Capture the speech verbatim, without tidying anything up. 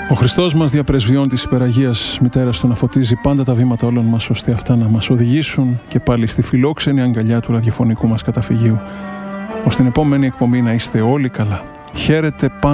Ο Χριστός μας διαπρεσβειών της υπεραγίας μητέρας του να φωτίζει πάντα τα βήματα όλων μας, ώστε αυτά να μας οδηγήσουν και πάλι στη φιλόξενη αγκαλιά του ραδιοφωνικού μας καταφυγείου. Ως την επόμενη εκπομπή να είστε όλοι καλά. Χαίρετε πάντα.